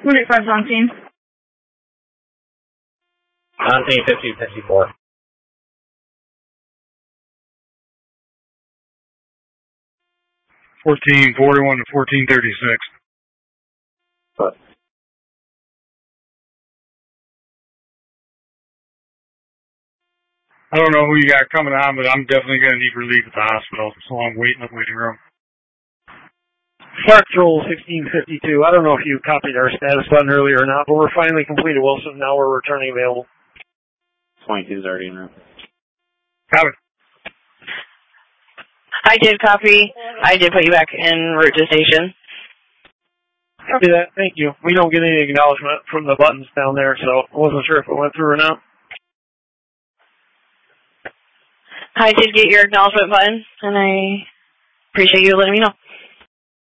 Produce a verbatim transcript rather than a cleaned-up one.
Unit five's on scene. On scene fifty fifty-four. fourteen forty-one to fourteen thirty-six. What? I don't know who you got coming on, but I'm definitely going to need relief at the hospital, so I'm waiting in the waiting room. Spark Troll sixteen fifty-two. I don't know if you copied our status button earlier or not, but we're finally completed, Wilson. Now we're returning available. twenty-two's already in route. Copy. I did copy. I did put you back en route to station. Copy that. Thank you. We don't get any acknowledgement from the buttons down there, so I wasn't sure if it went through or not. I did get your acknowledgement button, and I appreciate you letting me know.